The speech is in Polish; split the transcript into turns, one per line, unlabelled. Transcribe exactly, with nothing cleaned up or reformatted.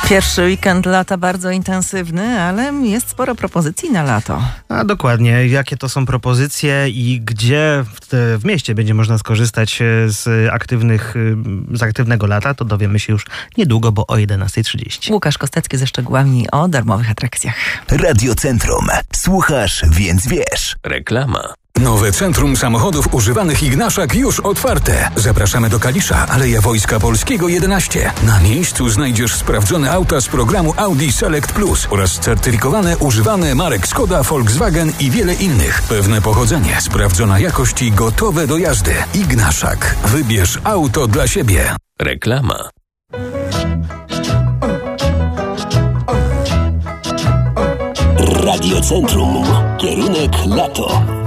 Pierwszy weekend lata bardzo intensywny, ale jest sporo propozycji na lato.
A dokładnie, jakie to są propozycje i gdzie w, w mieście będzie można skorzystać z aktywnych, z aktywnego lata, to dowiemy się już niedługo, bo o jedenasta trzydzieści.
Łukasz Kostecki ze szczegółami o darmowych atrakcjach.
Radio Centrum. Słuchasz, więc wiesz.
Reklama.
Nowe Centrum Samochodów Używanych Ignaszak już otwarte. Zapraszamy do Kalisza, Aleja Wojska Polskiego jedenaście. Na miejscu znajdziesz sprawdzone auta z programu Audi Select Plus oraz certyfikowane używane marek Skoda, Volkswagen i wiele innych. Pewne pochodzenie, sprawdzona jakość i gotowe do jazdy. Ignaszak. Wybierz auto dla siebie.
Reklama.
Radio Centrum. Kierunek lato.